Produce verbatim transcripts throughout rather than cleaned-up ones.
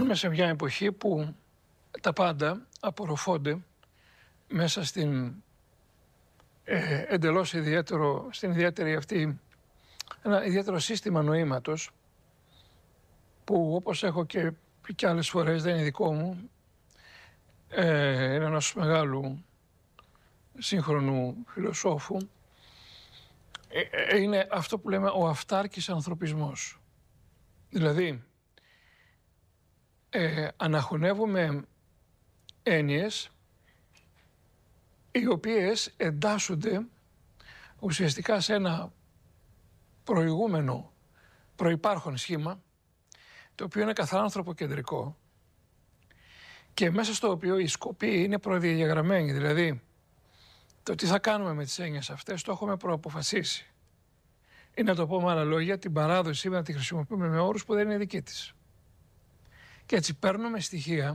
Ζούμε σε μια εποχή που τα πάντα απορροφώνται μέσα στην ε, εντελώς ιδιαίτερο, στην ιδιαίτερη αυτή, ένα ιδιαίτερο σύστημα νοήματος που, όπως έχω και πει και άλλες φορές, δεν είναι δικό μου, ε, είναι ενός μεγάλου σύγχρονου φιλοσόφου, ε, ε, είναι αυτό που λέμε ο αυτάρκης ανθρωπισμός. Δηλαδή, ε, αναχωνεύουμε έννοιες οι οποίες εντάσσονται ουσιαστικά σε ένα προηγούμενο, προϋπάρχον σχήμα, το οποίο είναι καθαρά ανθρωποκεντρικό και μέσα στο οποίο η σκοπή είναι προδιαγραμμένη. Δηλαδή, το τι θα κάνουμε με τις έννοιες αυτές το έχουμε προαποφασίσει. Ή να το πω με άλλα λόγια, την παράδοση σήμερα τη χρησιμοποιούμε με όρους που δεν είναι δική της. Και έτσι παίρνουμε στοιχεία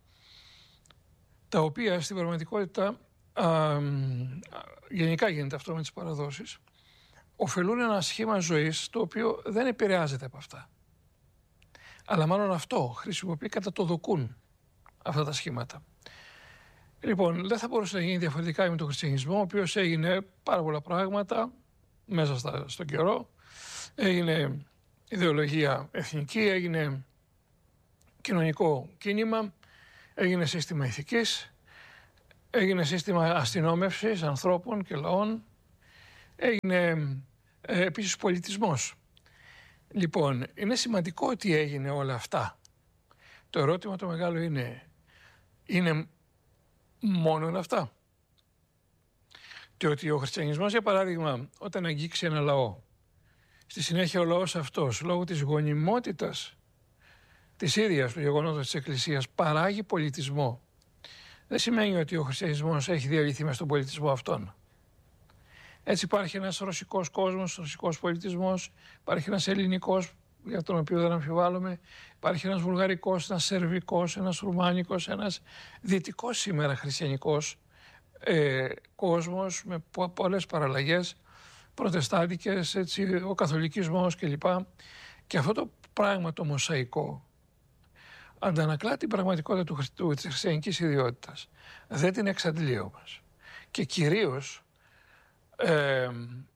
τα οποία στην πραγματικότητα, α, α, γενικά γίνεται αυτό με τις παραδόσεις, ωφελούν ένα σχήμα ζωής το οποίο δεν επηρεάζεται από αυτά. Αλλά μάλλον αυτό χρησιμοποιεί κατά το δοκούν αυτά τα σχήματα. Λοιπόν, δεν θα μπορούσε να γίνει διαφορετικά με τον χριστιανισμό, ο οποίος έγινε πάρα πολλά πράγματα μέσα στα, στον καιρό. Έγινε ιδεολογία εθνική, έγινε κοινωνικό κίνημα, έγινε σύστημα ηθικής, έγινε σύστημα αστυνόμευσης ανθρώπων και λαών, έγινε ε, επίσης πολιτισμός. Λοιπόν, είναι σημαντικό ότι έγινε όλα αυτά. Το ερώτημα το μεγάλο είναι, είναι μόνο αυτά? Και ότι ο χριστιανισμός, για παράδειγμα, όταν αγγίξει ένα λαό, στη συνέχεια ο λαός αυτός, λόγω της γονιμότητας της ίδιας του γεγονότος της Εκκλησίας, παράγει πολιτισμό, δεν σημαίνει ότι ο χριστιανισμός έχει διαλυθεί μες στον πολιτισμό αυτόν. Έτσι υπάρχει ένας ρωσικός κόσμος, ρωσικός πολιτισμός, υπάρχει ένας ελληνικός, για τον οποίο δεν αμφιβάλλουμε, υπάρχει ένας βουλγαρικός, ένας σερβικός, ένας ρουμάνικος, ένας δυτικός σήμερα χριστιανικός ε, κόσμος με πο, πολλές παραλλαγές, προτεστάντικες, έτσι, ο καθολικισμός κλπ. Και αυτό το πράγμα το μοσαϊκό αντανακλά την πραγματικότητα του, του, της χριστιανικής ιδιότητας. Δεν την εξαντλεί όμως. Και κυρίως ε,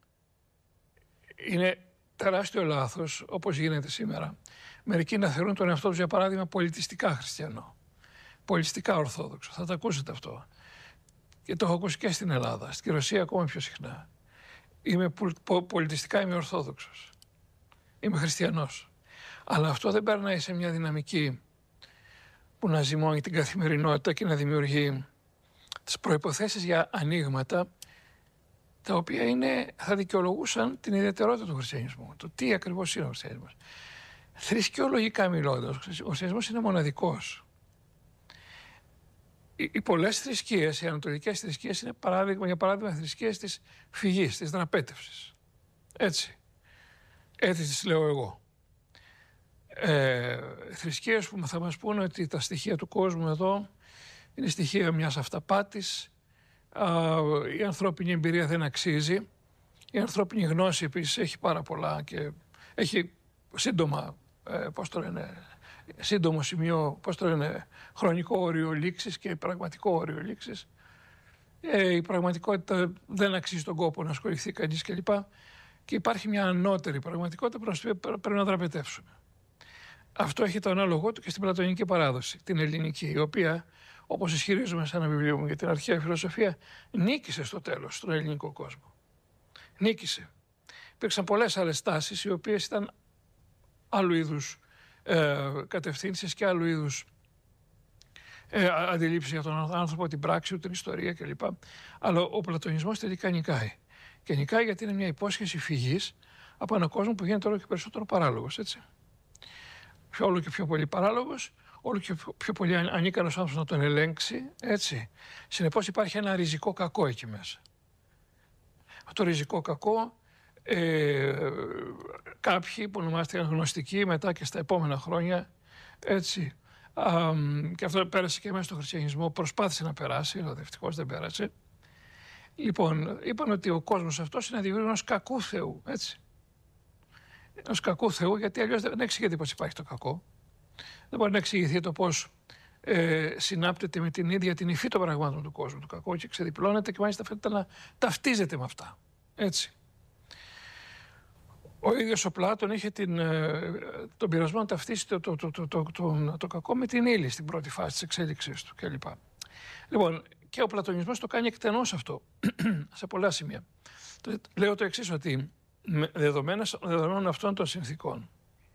είναι τεράστιο λάθος, όπως γίνεται σήμερα, μερικοί να θεωρούν τον εαυτό τους, για παράδειγμα, πολιτιστικά χριστιανό, πολιτιστικά ορθόδοξο. Θα το ακούσετε αυτό. Και το έχω ακούσει και στην Ελλάδα, στη Ρωσία ακόμα πιο συχνά. Είμαι πολιτιστικά, είμαι ορθόδοξος. Είμαι χριστιανός. Αλλά αυτό δεν περνάει σε μια δυναμική που να ζυμώνει την καθημερινότητα και να δημιουργεί τις προϋποθέσεις για ανοίγματα τα οποία είναι, θα δικαιολογούσαν την ιδιαιτερότητα του χριστιανισμού. Το τι ακριβώς είναι ο χριστιανισμός. Θρησκεολογικά μιλώντας, ο χριστιανισμός είναι μοναδικός. Οι, οι πολλές θρησκείες, οι ανατολικές θρησκείες, είναι παράδειγμα, για παράδειγμα θρησκείες της φυγής, της δραπέτευσης. Έτσι. Έτσι τις λέω εγώ. Ε, θρησκείες που θα μας πούνε ότι τα στοιχεία του κόσμου εδώ είναι στοιχεία μιας αυταπάτης, α, η ανθρώπινη εμπειρία δεν αξίζει, η ανθρώπινη γνώση επίσης έχει πάρα πολλά και έχει σύντομα, ε, πώς το λένε, σύντομο σημείο, πώς το λένε, χρονικό όριο λήξης και πραγματικό όριο λήξης. Ε, η πραγματικότητα δεν αξίζει τον κόπο να ασχοληθεί κανείς κλπ. Και υπάρχει μια ανώτερη πραγματικότητα προς την οποία πρέπει να δραπετεύσουμε. Αυτό έχει το ανάλογο του και στην πλατωνική παράδοση, την ελληνική, η οποία, όπως ισχυρίζομαι σε ένα βιβλίο μου για την αρχαία φιλοσοφία, νίκησε στο τέλος στον ελληνικό κόσμο. Νίκησε. Υπήρξαν πολλές άλλες τάσεις, οι οποίες ήταν άλλου είδους ε, κατευθύνσεις και άλλου είδους ε, αντιλήψεις για τον άνθρωπο, την πράξη, την ιστορία κλπ. Αλλά ο πλατωνισμός τελικά νικάει. Και νικάει γιατί είναι μια υπόσχεση φυγής από έναν κόσμο που γίνεται όλο και περισσότερο παράλογος, έτσι. Όλο και πιο πολύ παράλογος, όλο και πιο πολύ ανίκανος άνθρωπος να τον ελέγξει, έτσι. Συνεπώς υπάρχει ένα ριζικό κακό εκεί μέσα. Αυτό το ριζικό κακό, ε, κάποιοι που ονομάστηκαν γνωστικοί μετά και στα επόμενα χρόνια, έτσι, α, και αυτό πέρασε και μέσα στο χριστιανισμό, προσπάθησε να περάσει, αλλά ευτυχώς δεν πέρασε. Λοιπόν, είπαν ότι ο κόσμος αυτός είναι αντιβίρει ενός κακού Θεού, έτσι. Ενός κακού Θεού, γιατί αλλιώς δεν εξηγείται πως υπάρχει το κακό. Δεν μπορεί να εξηγηθεί το πώς ε, συνάπτεται με την ίδια την υφή των πραγμάτων του κόσμου, το κακό, και ξεδιπλώνεται και μάλιστα φαίνεται να ταυτίζεται με αυτά. Έτσι. Ο ίδιος ο Πλάτων είχε την, τον πειρασμό να ταυτίσει το, το, το, το, το, το, το κακό με την ύλη στην πρώτη φάση της εξέλιξης του κλπ. Λοιπόν, και ο πλατωνισμός το κάνει εκτενώς αυτό, σε πολλά σημεία. Λέω το εξής, ότι με δεδομένων αυτών των συνθήκων,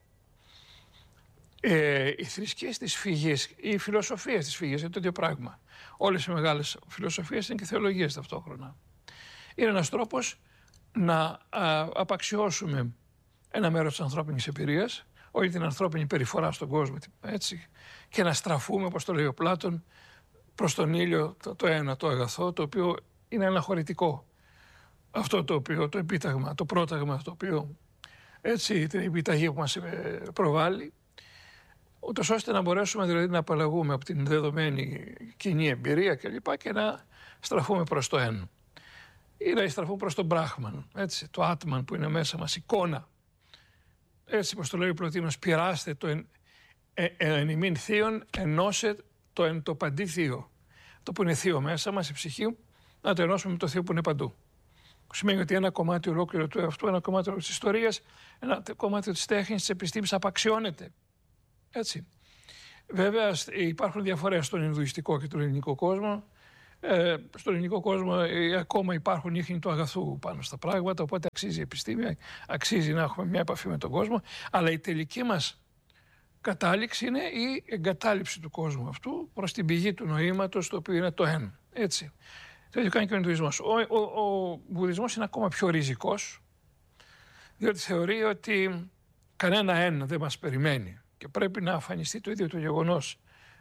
ε, οι θρησκείες της φυγής, οι φιλοσοφίες της φυγής είναι το ίδιο πράγμα. Όλες οι μεγάλες φιλοσοφίες είναι και θεολογίες ταυτόχρονα. Είναι ένας τρόπος να α, απαξιώσουμε ένα μέρος της ανθρώπινης εμπειρίας, όλη την ανθρώπινη περιφορά στον κόσμο, έτσι, και να στραφούμε, όπως το λέει ο Πλάτων, προς τον ήλιο το, το ένα, το αγαθό, το οποίο είναι αναχωρητικό. Αυτό το οποίο, το επίταγμα, το πρόταγμα, το οποίο, έτσι, την επιταγή που μας προβάλλει, ούτως ώστε να μπορέσουμε δηλαδή να απαλλαγούμε από την δεδομένη κοινή εμπειρία και λοιπά και να στραφούμε προς το ένα. Ή να στραφούμε προς τον Μπράχμαν, έτσι, το Άτμαν που είναι μέσα μας, εικόνα. Έτσι, όπως το λέει ο Πλωτίνος, πειράστε το εν, ε, ε, εν ημίν θείον, ενώσε το εν το παντί θείο. Το που είναι θείο μέσα μας, η ψυχή, να το ενώσουμε με το θείο που είναι παντού. Που σημαίνει ότι ένα κομμάτι ολόκληρο του εαυτού, ένα κομμάτι της ιστορίας, ένα κομμάτι της τέχνης, της επιστήμης απαξιώνεται. Έτσι. Βέβαια υπάρχουν διαφορές στον Ινδουιστικό και τον ελληνικό κόσμο. Ε, στον ελληνικό κόσμο ε, ακόμα υπάρχουν ίχνη του αγαθού πάνω στα πράγματα, οπότε αξίζει η επιστήμη, αξίζει να έχουμε μια επαφή με τον κόσμο, αλλά η τελική μας κατάληξη είναι η εγκατάλειψη του κόσμου αυτού προς την πηγή του νοήματος, το οποίο είναι το εν. Έτσι. Το ίδιο κάνει και ο Ινδουισμός. Ο, ο, ο Βουδισμός είναι ακόμα πιο ριζικός, διότι θεωρεί ότι κανένα ένα δεν μας περιμένει και πρέπει να αφανιστεί το ίδιο το γεγονός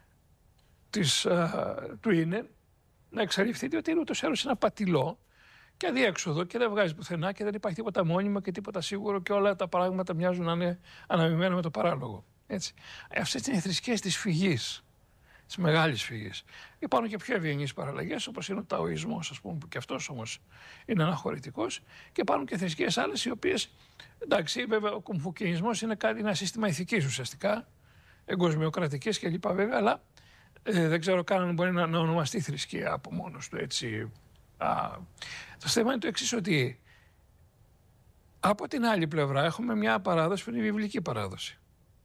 της, α, του είναι, να εξαλειφθεί, διότι είναι ούτως ή άλλως ένα πατηλό και αδιέξοδο και δεν βγάζει πουθενά και δεν υπάρχει τίποτα μόνιμο και τίποτα σίγουρο και όλα τα πράγματα μοιάζουν να είναι αναμειμένα με το παράλογο. Έτσι. Αυτές είναι οι θρησκείες της φυγής, της μεγάλης φυγής. Υπάρχουν και πιο ευγενείς παραλλαγές, όπως είναι ο Ταοισμός, ας πούμε, που και αυτός όμως είναι αναχωρητικός, και υπάρχουν και θρησκείες άλλες, οι οποίες, εντάξει, βέβαια, ο Κομφουκιανισμός είναι κάτι, ένα σύστημα ηθικής ουσιαστικά, εγκοσμιοκρατικής κλπ. Βέβαια, αλλά ε, δεν ξέρω καν αν μπορεί να, να ονομαστεί θρησκεία από μόνος του, έτσι. Α, το θέμα είναι το εξής, ότι από την άλλη πλευρά έχουμε μια παράδοση που είναι η βιβλική παράδοση,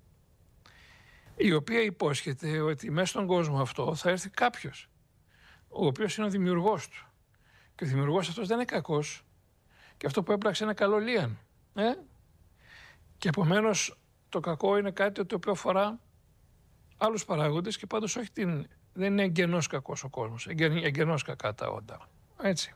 η οποία υπόσχεται ότι μέσα στον κόσμο αυτό θα έρθει κάποιος, ο οποίος είναι ο δημιουργός του. Και ο δημιουργός αυτός δεν είναι κακός. Και αυτό που έπραξε είναι καλό λίαν. Ε? Και επομένως το κακό είναι κάτι το οποίο αφορά άλλους παράγοντες και πάντως όχι την, δεν είναι εγγενώς κακός ο κόσμος, εγγενώς κακά τα όντα. Έτσι.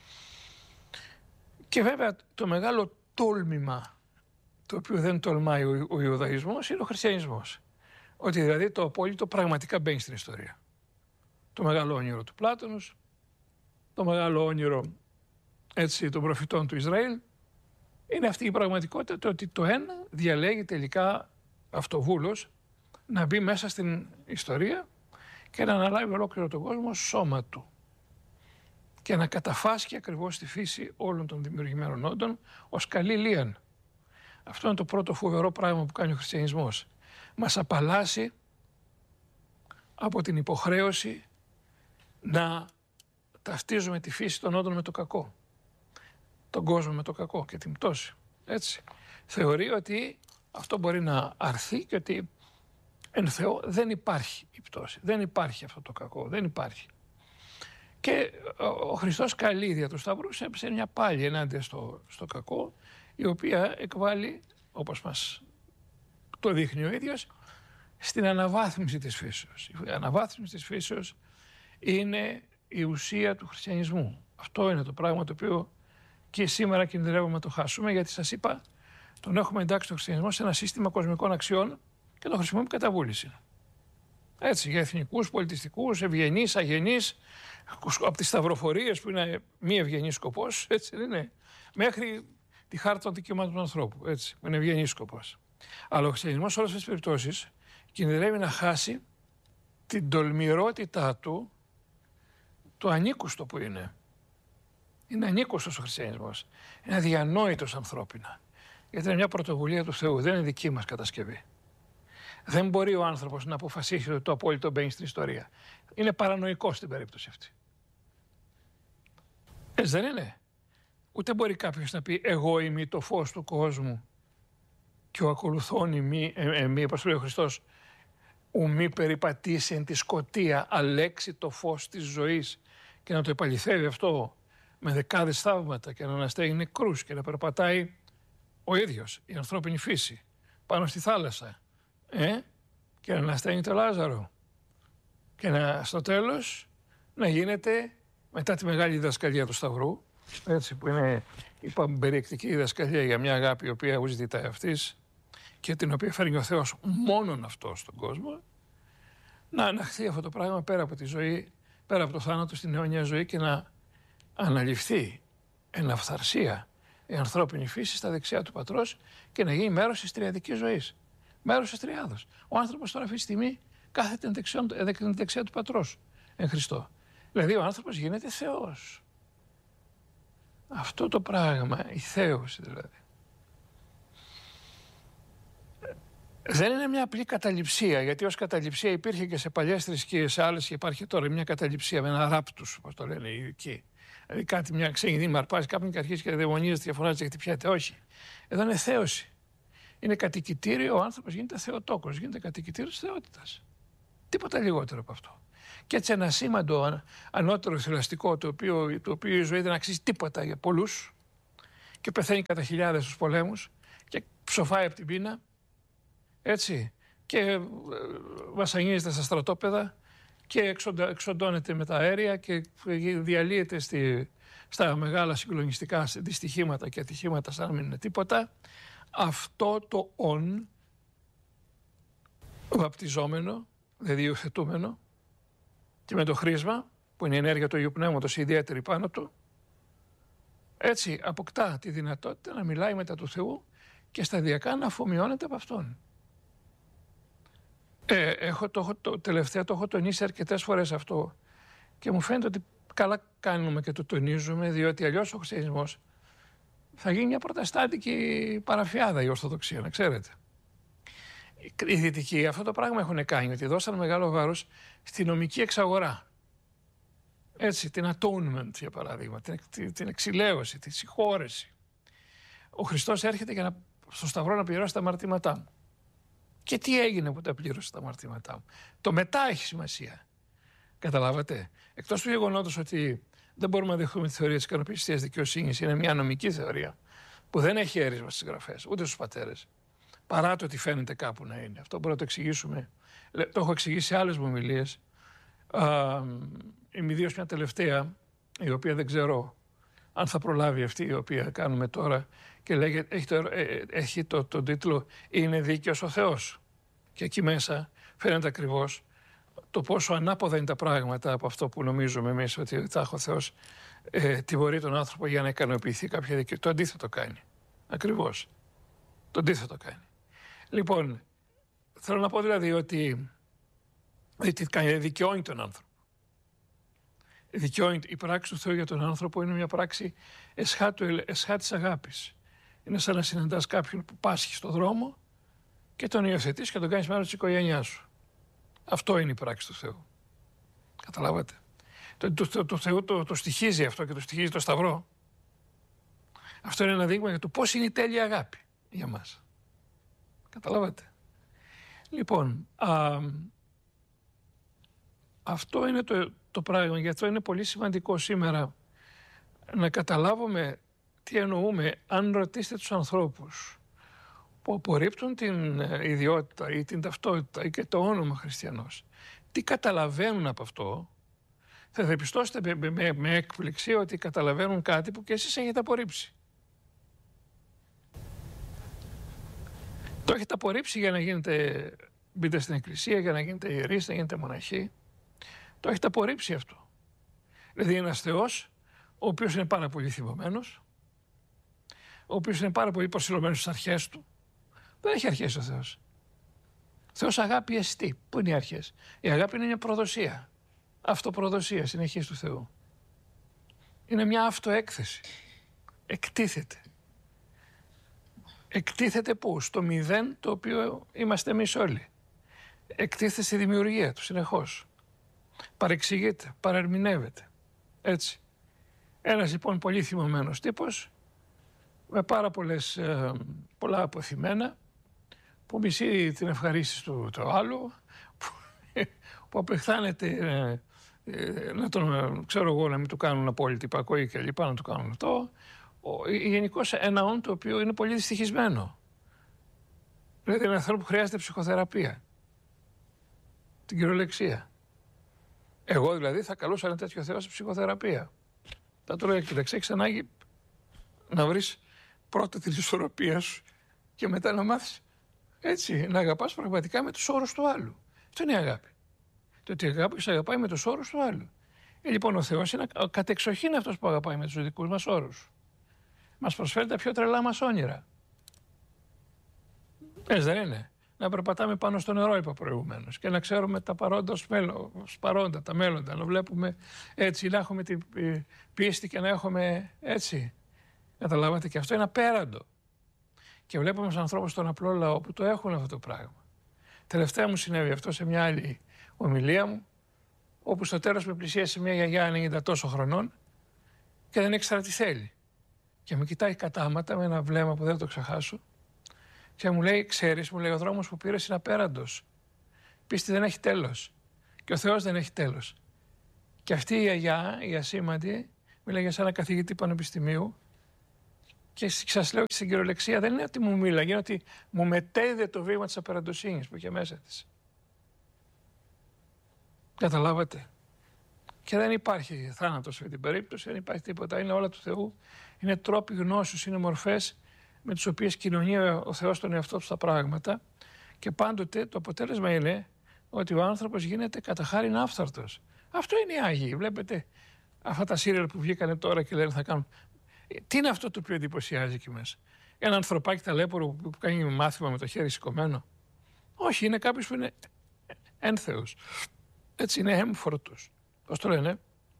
Και βέβαια το μεγάλο τόλμημα, το οποίο δεν τολμάει ο, ο Ιουδαϊσμός, είναι ο χριστιανισμός. Ότι δηλαδή το απόλυτο πραγματικά μπαίνει στην ιστορία. Το μεγάλο όνειρο του Πλάτωνος, το μεγάλο όνειρο, έτσι, των προφητών του Ισραήλ, είναι αυτή η πραγματικότητα, το ότι το ένα διαλέγει τελικά αυτοβούλος να μπει μέσα στην ιστορία και να αναλάβει ολόκληρο τον κόσμο σώμα του και να καταφάσκει ακριβώς τη φύση όλων των δημιουργημένων όντων ως καλή λίαν. Αυτό είναι το πρώτο φοβερό πράγμα που κάνει ο χριστιανισμός. Μας απαλλάσσει από την υποχρέωση να ταυτίζουμε τη φύση των όντων με το κακό, τον κόσμο με το κακό και την πτώση. Έτσι. Θεωρεί ότι αυτό μπορεί να αρθεί και ότι εν Θεώ δεν υπάρχει η πτώση, δεν υπάρχει αυτό το κακό, δεν υπάρχει. Και ο Χριστός καλεί δια του Σταυρού σε μια πάλι ενάντια στο, στο κακό, η οποία εκβάλλει, όπως μας το δείχνει ο ίδιος, στην αναβάθμιση της φύσεως. Η αναβάθμιση της φύσεως είναι η ουσία του χριστιανισμού. Αυτό είναι το πράγμα το οποίο και σήμερα κινδυνεύουμε να το χάσουμε, γιατί σας είπα, τον έχουμε εντάξει το χριστιανισμό σε ένα σύστημα κοσμικών αξιών και το χρησιμοποιούμε κατά βούληση. Έτσι, για εθνικούς, πολιτιστικούς, ευγενείς, αγενείς, από τις σταυροφορίες που είναι μη ευγενής σκοπός, έτσι δεν είναι, μέχρι τη χάρτα των δικαιωμάτων του ανθρώπου, έτσι, που είναι ευγενής σκοπός. Αλλά ο χριστιανισμός σε όλες αυτές τις περιπτώσεις κινδυνεύει να χάσει την τολμηρότητά του, το ανήκουστο που είναι. Είναι ανήκουστος ο χριστιανισμός. Είναι αδιανόητος ανθρώπινα. Γιατί είναι μια πρωτοβουλία του Θεού, δεν είναι δική μας κατασκευή. Δεν μπορεί ο άνθρωπος να αποφασίσει ότι το απόλυτο μπαίνει στην ιστορία. Είναι παρανοϊκό στην περίπτωση αυτή. Έτσι δεν είναι? Ούτε μπορεί κάποιος να πει εγώ είμαι το φως του κόσμου και ο ακολουθών ημί, ε, εμεί, όπως λέει ο Χριστός, ου μη περιπατήσει εν τη σκοτία, αλέξει το φως της ζωής, και να το επαληθεύει αυτό με δεκάδες θαύματα και να αναστέει νεκρούς και να περπατάει ο ίδιος, η ανθρώπινη φύση, πάνω στη θάλασσα, ε? και να ανασταίνει το Λάζαρο και να, στο τέλος να γίνεται, μετά τη μεγάλη διδασκαλία του Σταυρού, έτσι, που είναι η περιεκτική διδασκαλία για μια αγάπη η οποία ου ζητάει αυτής και την οποία φέρνει ο Θεός μόνον αυτό στον κόσμο, να αναχθεί αυτό το πράγμα πέρα από τη ζωή, πέρα από το θάνατο, στην αιώνια ζωή, και να αναλυφθεί εν αυθαρσία η ανθρώπινη φύση στα δεξιά του Πατρός και να γίνει μέρος της τριαδικής ζωής, μέρος της τριάδος. Ο άνθρωπος τώρα αυτή τη στιγμή κάθεται εν δεξιά του Πατρός εν Χριστώ. Δηλαδή ο άνθρωπος γίνεται Θεός. Αυτό το πράγμα, η θέωση δηλαδή, δεν είναι μια απλή καταληψία, γιατί ως καταληψία υπήρχε και σε παλιές θρησκείες, σε άλλες, και υπάρχει τώρα μια καταληψία με ένα ράπτους, όπως το λένε οι ειδικοί. Δηλαδή κάτι, μια ξένη δήμη αρπάζει κάποιον και αρχίζει και δαιμονίζεται και φωνάζει και χτυπιάται. Όχι. Εδώ είναι θέωση. Είναι κατοικητήριο, ο άνθρωπος γίνεται θεοτόκος, γίνεται κατοικητήριο της θεότητας. Τίποτα λιγότερο από αυτό. Και έτσι ένα σήμαντο ανώτερο θηλαστικό, το οποίο, το οποίο η ζωή δεν αξίζει τίποτα για πολλούς και πεθαίνει κατά χιλιάδες στους πολέμους και ψοφάει από την πείνα, έτσι, και βασανίζεται στα στρατόπεδα και εξοντα, εξοντώνεται με τα αέρια και διαλύεται στη, στα μεγάλα συγκλονιστικά δυστυχήματα και ατυχήματα σαν να μην είναι τίποτα. Αυτό το «ον» βαπτιζόμενο, δηλαδή υιοθετούμενο, και με το χρήσμα, που είναι η ενέργεια του Αγίου Πνεύματος ιδιαίτερη πάνω του, έτσι αποκτά τη δυνατότητα να μιλάει μετά του Θεού και σταδιακά να αφομοιώνεται από Αυτόν. Ε, έχω, το, το, τελευταία το έχω τονίσει αρκετές φορές αυτό και μου φαίνεται ότι καλά κάνουμε και το τονίζουμε, διότι αλλιώς ο χριστιανισμός θα γίνει μια προτεστάντικη παραφιάδα, η Ορθοδοξία, να ξέρετε. Οι δυτικοί αυτό το πράγμα έχουν κάνει, ότι δώσαν μεγάλο βάρος στη νομική εξαγορά. Έτσι, την atonement για παράδειγμα, την, την εξηλαίωση, τη συγχώρεση. Ο Χριστός έρχεται για να, στο Σταυρό να πληρώσει τα αμαρτήματά μου. Και τι έγινε που τα πλήρωσε τα αμαρτήματά μου? Το μετά έχει σημασία. Καταλάβατε? Εκτός του γεγονότος ότι δεν μπορούμε να δεχτούμε τη θεωρία της ικανοποίησης της δικαιοσύνης, είναι μια νομική θεωρία που δεν έχει έρισμα στις γραφές, ούτε στους πατέρες. Παρά το ότι φαίνεται κάπου να είναι. Αυτό μπορούμε να το εξηγήσουμε. Το έχω εξηγήσει σε άλλες μου ομιλίες. Ιδίως μια τελευταία, η οποία δεν ξέρω αν θα προλάβει αυτή η οποία κάνουμε τώρα, και λέγεται, έχει, το, ε, έχει το, τον τίτλο «Είναι δίκαιος ο Θεός». Και εκεί μέσα φαίνεται ακριβώς το πόσο ανάποδα είναι τα πράγματα από αυτό που νομίζουμε εμείς, ότι θα έχω ο Θεός ε, τιμωρεί τον άνθρωπο για να ικανοποιηθεί κάποια δικαιοσύνη. Το αντίθετο κάνει. Ακριβώς. Το αντίθετο κάνει. Λοιπόν, θέλω να πω δηλαδή ότι, ότι δικαιώνει τον άνθρωπο. Δικαιώνει, η πράξη του Θεού για τον άνθρωπο είναι μια πράξη εσχά, του, εσχά της αγάπης. Είναι σαν να συναντάς κάποιον που πάσχει στον δρόμο και τον υιοθετείς και τον κάνεις μέρος της οικογένειάς σου. Αυτό είναι η πράξη του Θεού. Καταλάβατε? Το, το, το, το Θεό το, το στοιχίζει αυτό και το στοιχίζει το Σταυρό. Αυτό είναι ένα δείγμα για το πώς είναι η τέλεια αγάπη για μας. Καταλάβατε? Λοιπόν, α, αυτό είναι το, το πράγμα. Γι' αυτό είναι πολύ σημαντικό σήμερα να καταλάβουμε τι εννοούμε. Αν ρωτήσετε τους ανθρώπους που απορρίπτουν την ιδιότητα ή την ταυτότητα ή και το όνομα χριστιανός, τι καταλαβαίνουν από αυτό, θα διαπιστώσετε με, με, με έκπληξη ότι καταλαβαίνουν κάτι που και εσείς έχετε απορρίψει. Το έχετε απορρίψει για να γίνετε, μπείτε στην εκκλησία, για να γίνετε ιερείς, να γίνετε μοναχοί. Το έχετε απορρίψει αυτό. Δηλαδή ένας Θεός, ο οποίος είναι πάρα πολύ θυμωμένος, ο οποίος είναι πάρα πολύ προσιλωμένος στις αρχές του. Δεν έχει αρχές ο Θεός. Θεός αγάπη εστί. Πού είναι οι αρχές? Η αγάπη είναι μια προδοσία. Αυτοπροδοσία συνεχής του Θεού. Είναι μια αυτοέκθεση. Εκτίθεται. Εκτίθεται πού? Στο μηδέν το οποίο είμαστε εμείς όλοι. εκτίθεται στη δημιουργία του συνεχώς. Παρεξηγείται, παρερμηνεύεται. Έτσι. Ένας λοιπόν πολύ θυμωμένος τύπος, με πάρα πολλές, ε, πολλά αποθυμένα, που μισεί την ευχαρίστηση του το άλλου, που, που απεχθάνεται ε, ε, να τον, ξέρω εγώ, να μην του κάνουν απόλυτη υπακοή και λοιπά, να του κάνουν αυτό. Γενικώς ένα όν το οποίο είναι πολύ δυστυχισμένο. Δηλαδή είναι άνθρωπο που χρειάζεται ψυχοθεραπεία. Την κυριολεξία. Εγώ δηλαδή θα καλούσα ένα τέτοιο Θεό σε ψυχοθεραπεία. Θα του λέω, κοίταξε, έχεις ανάγκη να βρεις πρώτα την ισορροπία σου και μετά να μάθεις έτσι, να αγαπάς πραγματικά με τους όρους του άλλου. Αυτό είναι η αγάπη. Το ότι αγάπη αγαπάει με τους όρους του άλλου. Ε, λοιπόν, ο Θεός είναι κατεξοχήν αυτός που αγαπάει με τους δικούς μας όρους. Μας προσφέρει τα πιο τρελά μας όνειρα. Έτσι δεν είναι? Να περπατάμε πάνω στο νερό, είπα προηγουμένως, και να ξέρουμε τα παρόντα ως παρόντα, τα μέλλοντα, να βλέπουμε έτσι, να έχουμε την πίστη και να έχουμε έτσι. Καταλάβατε, και αυτό είναι απέραντο. Και βλέπουμε στους ανθρώπους στον απλό λαό που το έχουν αυτό το πράγμα. Τελευταία μου συνέβη αυτό σε μια άλλη ομιλία μου, όπου στο τέλος με πλησίασε μια γιαγιά ενενήντα τόσο χρονών και δεν ήξερα τι θέλει. Και με κοιτάει κατάματα με ένα βλέμμα που δεν το ξεχάσω και μου λέει, ξέρεις, μου λέει, ο δρόμος που πήρες είναι απέραντος. Πίστη δεν έχει τέλος και ο Θεός δεν έχει τέλος. Και αυτή η γιαγιά, η ασήμαντη, μίλαγε σαν ένα καθηγητή πανεπιστημίου. Και σας λέω και στην κυριολεξία δεν είναι ότι μου μίλαγε, είναι ότι μου μετέδε το βήμα της απεραντοσύνης που είχε μέσα της. Καταλάβατε. Και δεν υπάρχει θάνατος σε την περίπτωση, δεν υπάρχει τίποτα. Είναι όλα του Θεού. Είναι τρόποι γνώσεως, είναι μορφές με τις οποίες κοινωνεί ο Θεός τον εαυτό του στα πράγματα. Και πάντοτε το αποτέλεσμα είναι ότι ο άνθρωπος γίνεται κατά χάριν άφθαρτος. Αυτό είναι οι Άγιοι. Βλέπετε αυτά τα σύριαλ που βγήκανε τώρα και λένε θα κάνουν. Τι είναι αυτό το οποίο εντυπωσιάζει εκεί μέσα? Ένα ανθρωπάκι ταλέπορο που κάνει μάθημα με το χέρι σηκωμένο? Όχι, είναι κάποιος που είναι ένθεος. Έτσι, είναι έμφορτος. Πώς το λένε?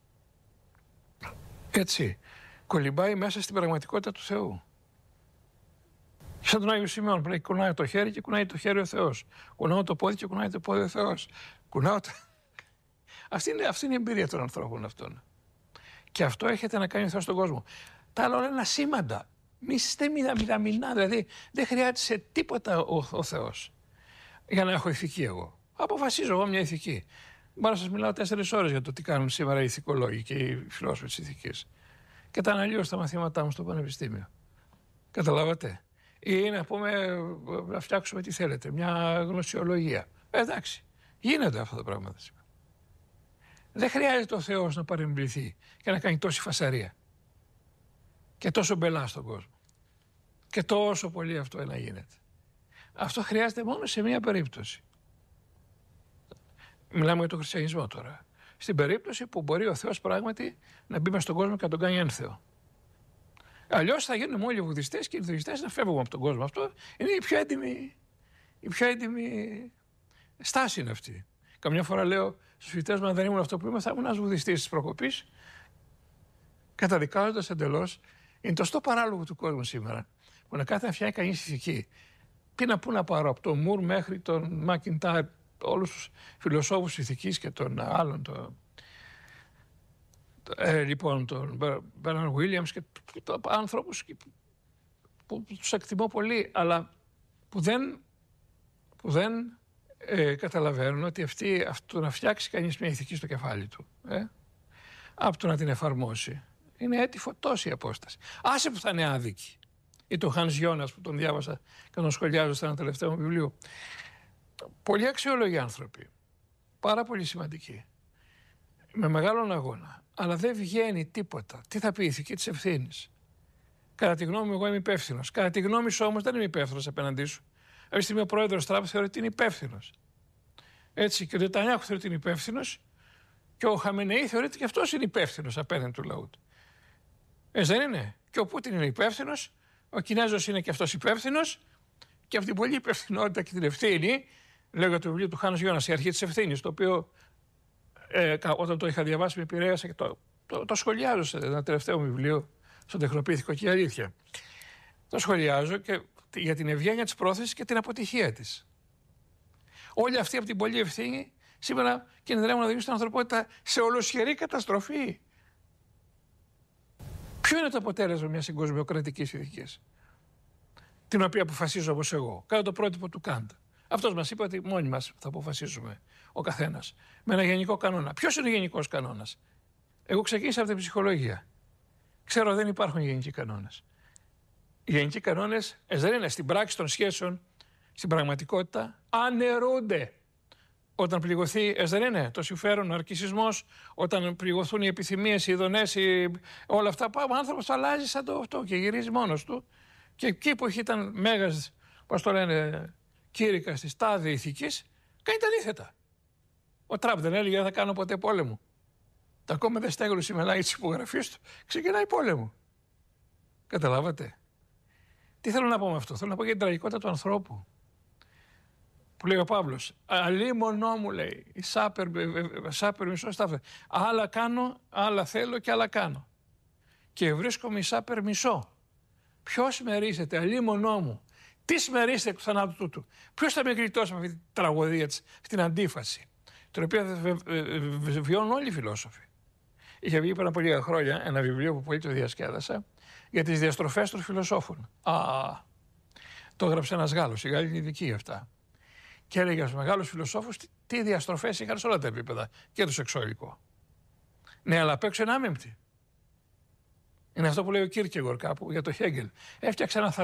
Έτσι, κολυμπάει μέσα στην πραγματικότητα του Θεού. Σαν τον Άγιο Σημειών που λέει, κουνάει το χέρι και κουνάει το χέρι ο Θεός. Κουνάω το πόδι και κουνάει το πόδι ο Θεός. Κουνάω το... αυτή, είναι, αυτή είναι η εμπειρία των ανθρώπων αυτών. Και αυτό έχετε να κάνει ο Θεός στον κόσμο. Τα άλλα όλα είναι ασήμαντα. Μη είστε μηδαμινά, δηλαδή δεν χρειάζεται τίποτα ο, ο Θεός για να έχω ηθική εγώ. Αποφασίζω εγώ μια ηθική. Μπορώ να σας μιλάω τέσσερις ώρες για το τι κάνουν σήμερα οι ηθικολόγοι και οι φιλόσοφοι της ηθικής. Και τα αναλύω στα μαθήματά μου στο πανεπιστήμιο. Καταλάβατε? Ή να πούμε, να φτιάξουμε τι θέλετε, μια γνωσιολογία. Ε, εντάξει, γίνονται αυτά τα πράγματα σήμερα. Δεν χρειάζεται ο Θεός να παρεμβληθεί και να κάνει τόση φασαρία. Και τόσο μπελά στον κόσμο. Και τόσο πολύ αυτό να γίνεται. Αυτό χρειάζεται μόνο σε μία περίπτωση. Μιλάμε για τον χριστιανισμό τώρα. Στην περίπτωση που μπορεί ο Θεός πράγματι να μπει μες στον κόσμο και να τον κάνει ένθεο. Αλλιώς θα γίνουν όλοι οι βουδιστές και οι ινδουιστές να φεύγουν από τον κόσμο. Αυτό είναι η πιο έντιμη, η πιο έντιμη στάση είναι αυτή. Καμιά φορά λέω στους φοιτητές μου, αν δεν ήμουν αυτό που είμαι, θα ήμουν ένας βουδιστής της προκοπής, καταδικάζοντας εντελώς. Είναι το στο παράλογο του κόσμου σήμερα, που να κάθεται να φτιάχνει κανείς ηθική. Τι να πού να πάρω από τον Μουρ μέχρι τον Μακιντάρ, όλους τους φιλοσόφους ηθικής και των άλλων, το, ε, λοιπόν, τον Μπέρναρντ Βίλιαμς και το, άνθρωπους που, που τους εκτιμώ πολύ, αλλά που δεν, που δεν ε, καταλαβαίνουν ότι αυτή, αυτό να φτιάξει κανείς μια ηθική στο κεφάλι του, ε, από το να την εφαρμόσει, είναι έτυχο τόση απόσταση. Άσε που θα είναι άδικη. Ή τον Χάνς Γιώνας που τον διάβασα και τον σχολιάζω σε ένα τελευταίο μου βιβλίο. Πολύ αξιόλογοι άνθρωποι. Πάρα πολύ σημαντικοί. Με μεγάλον αγώνα. Αλλά δεν βγαίνει τίποτα. Τι θα πει η ηθική της ευθύνης? Κατά τη γνώμη μου, εγώ είμαι υπεύθυνος. Κατά τη γνώμη σου όμως δεν είμαι υπεύθυνος απέναντί σου. Αυτή τη στιγμή ο πρόεδρος Τραμπ θεωρεί ότι είναι υπεύθυνος. Έτσι, και ο Νετανιάχου θεωρεί ότι είναι υπεύθυνος και ο Χαμενεή θεωρεί ότι και αυτός είναι υπεύθυνος απέναντι του λαού του. Έτσι δεν είναι? Και ο Πούτιν είναι υπεύθυνος, ο Κινέζος είναι και αυτός υπεύθυνος και αυτή την πολλή υπευθυνότητα και την ευθύνη, λέγω το βιβλίο του Χάνς Γιώνας, η αρχή της ευθύνης, το οποίο ε, όταν το είχα διαβάσει με επηρέασε και το, το, το σχολιάζω σε ένα τελευταίο βιβλίο, στον Τεχνοπίθηκο και η αλήθεια. Το σχολιάζω και για την ευγένεια της πρόθεσης και την αποτυχία της. Όλοι αυτοί από την πολλή ευθύνη σήμερα κινδυνεύουν να οδηγήσουν την ανθρωπότητα σε ολοσχερή καταστροφή. Ποιο είναι το αποτέλεσμα μιας συγκοσμιοκρατικής ηθικής, την οποία αποφασίζω όπως εγώ, κατά το πρότυπο του Καντ. Αυτός μας είπε ότι μόνοι μας θα αποφασίσουμε, ο καθένας, με ένα γενικό κανόνα. Ποιος είναι ο γενικός κανόνας? Εγώ ξεκίνησα από την ψυχολογία. Ξέρω δεν υπάρχουν γενικοί κανόνες. Οι γενικοί κανόνες δεν είναι στην πράξη των σχέσεων, στην πραγματικότητα, αναιρούνται. Όταν πληγωθεί, δεν είναι το συμφέρον, ο αρκισισμός, όταν πληγωθούν οι επιθυμίες, οι ειδονές, οι... όλα αυτά, ο άνθρωπος αλλάζει σαν το αυτό και γυρίζει μόνος του. Και εκεί που ήταν μέγας, πώς το λένε, κήρυκας της τάδε ηθικής, κάνει τα αντίθετα. Ο Τραμπ δεν έλεγε δεν θα κάνω ποτέ πόλεμο. Τα ακόμα δεν στέγνωσε η μελάγη της υπογραφής του, ξεκινάει πόλεμο. Καταλάβατε? Τι θέλω να πω με αυτό? Θέλω να πω για την τραγικότητα του ανθρώπου. Που λέει ο Παύλος, αλίμονό μου λέει, η σάπερ, σάπερ μισό στάφε. Άλλα κάνω, άλλα θέλω και άλλα κάνω. Και βρίσκομαι η σάπερ μισό. Ποιος μερίζεται, αλίμονό μου? Τι σμερίζεται εκ του θανάτου τούτου? Ποιος θα με γλιτώσει με αυτή τη τραγωδία της, την αντίφαση, την οποία βιώνουν όλοι οι φιλόσοφοι. Είχε βγει πριν από λίγα χρόνια ένα βιβλίο που πολύ το διασκέδασα για τις διαστροφές των φιλοσόφων. Α, το έγραψε ένας Γάλλος, οι Γάλλοι είναι ειδικοί αυτά. Και έλεγε στους μεγάλους φιλοσόφους τι, τι διαστροφές είχαν σε όλα τα επίπεδα και το σεξουαλικό. Ναι, αλλά απ' έξω είναι άμεμπτοι. Είναι αυτό που λέει ο Κίρκεγκορ κάπου για το Χέγκελ. Έφτιαξε ένα